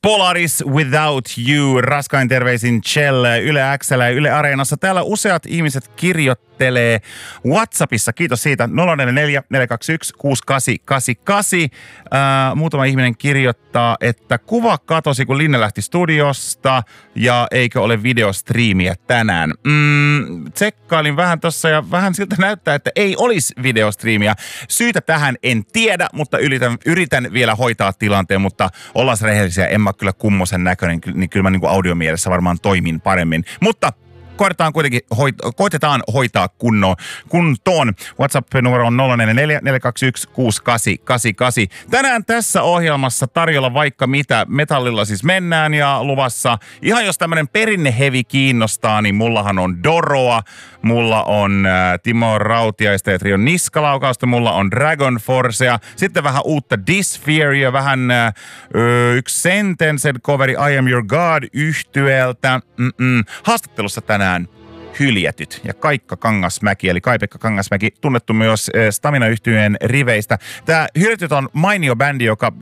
Polaris Without You, raskain terveisin Chell, Yle X:llä ja Yle Areenassa. Täällä useat ihmiset kirjoittelee WhatsAppissa, kiitos siitä, 044 421 6888. Muutama ihminen kirjoittaa, että kuva katosi, kun Linne lähti studiosta ja eikö ole videostriimiä tänään. Tsekkailin vähän tossa ja vähän siltä näyttää, että ei olisi videostriimiä. Syytä tähän en tiedä, mutta yritän vielä hoitaa tilanteen, mutta ollaan rehellisiä, en mä kyllä kummosen näköinen, niin kyllä mä niin kuin audiomielessä varmaan toimin paremmin. Mutta koitetaan hoitaa kuntoon. WhatsApp-numero on 044 421 6888. Tänään tässä ohjelmassa tarjolla vaikka mitä. Metallilla siis mennään ja luvassa. Ihan jos tämmönen perinnehevi kiinnostaa, niin mullahan on Doroa. Mulla on Timo Rautiaista ja Trion Niskalaukausta. Mulla on Dragon Forcea. Sitten vähän uutta Dyspheria. Vähän yksi Sentenced coveri I Am Your God -yhtyeeltä. Haastattelussa tänään Hyljätyt ja Kaikka Kangasmäki, eli Kai-Pekka Kangasmäki, tunnettu myös Stamina-yhtyeen riveistä. Tämä Hyljätyt on mainio bändi, joka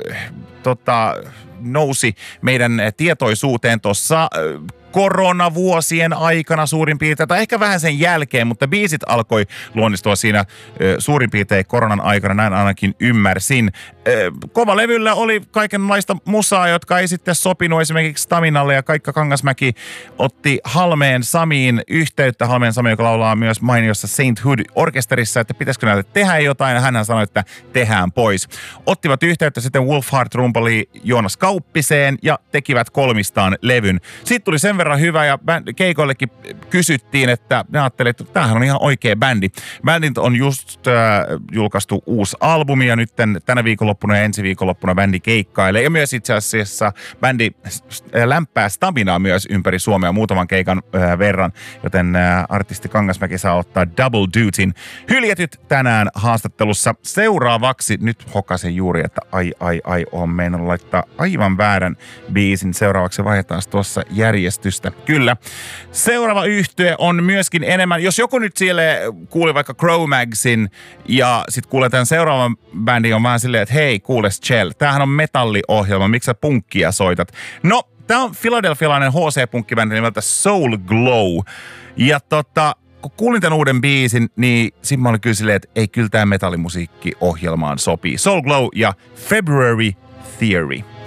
nousi meidän tietoisuuteen tuossa koronavuosien aikana suurin piirtein, tai ehkä vähän sen jälkeen, mutta biisit alkoi luonnistua siinä suurin piirtein koronan aikana, näin ainakin ymmärsin. Kova levyllä oli kaikenlaista musaa, jotka ei sitten sopinut esimerkiksi Staminalle, ja Kaikka Kangasmäki otti Halmeen Samiin yhteyttä. Halmeen Sami, joka laulaa myös mainiossa Sainthood-orkesterissa, että pitäisikö näille tehdä jotain, ja hän sanoi, että tehdään pois. Ottivat yhteyttä sitten Wolfheart-rumpali Joonas Kauppiseen ja tekivät kolmistaan levyn. Sitten tuli sen verran hyvä ja keikoillekin kysyttiin, että ne ajattelivat, että tämähän on ihan oikea bändi. Bändit on just julkaistu uusi albumi ja nyt tänä viikonloppuna ja ensi viikonloppuna bändi keikkailee. Ja myös itse asiassa bändi lämpää Staminaa myös ympäri Suomea muutaman keikan verran, joten artisti Kangasmäki saa ottaa double dutyn. Hyljätyt tänään haastattelussa. Seuraavaksi, nyt hokasen juuri, että ai, on meinannut laittaa aivan väärän biisin. Seuraavaksi vaihdetaan tuossa järjestystä. Kyllä. Seuraava yhtye on myöskin enemmän, jos joku nyt siellä kuuli vaikka Cro-Magsin ja sit kuulee tämän seuraavan bändin on vähän silleen, että hei, kuule Chell, tämähän on metalliohjelma, miksi sä punkkia soitat? No, tää on filadelfialainen HC-punkkibändi nimeltä Soul Glow. Ja kun kuulin tämän uuden biisin, niin siinä mä olin kyllä silleen, että ei kyllä tää metallimusiikki ohjelmaan sopii. Soul Glow ja February Theory.